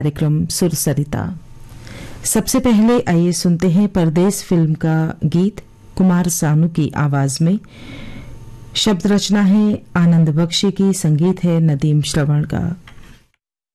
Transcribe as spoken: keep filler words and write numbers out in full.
कार्यक्रम सुरसरिता। सबसे पहले आइए सुनते हैं परदेस फिल्म का गीत कुमार सानू की आवाज में। शब्द रचना है आनंद बख्शी की, संगीत है नदीम श्रवण का।